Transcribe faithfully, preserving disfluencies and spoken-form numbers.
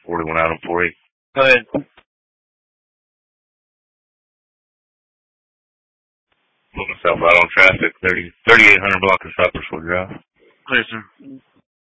forty-one out on four eight. Go ahead. Put myself out on traffic. thirty, thirty-eight hundred block of Cypresswood Drive. Clear, sir.